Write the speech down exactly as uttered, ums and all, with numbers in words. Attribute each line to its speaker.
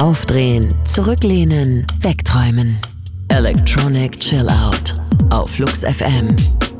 Speaker 1: Aufdrehen, zurücklehnen, wegträumen. Electronic Chill Out auf Flux F M.